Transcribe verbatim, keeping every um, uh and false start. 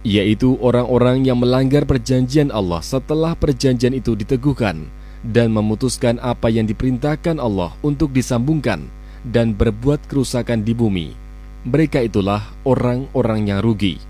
yaitu orang-orang yang melanggar perjanjian Allah setelah perjanjian itu diteguhkan dan memutuskan apa yang diperintahkan Allah untuk disambungkan dan berbuat kerusakan di bumi. Mereka itulah orang-orang yang rugi.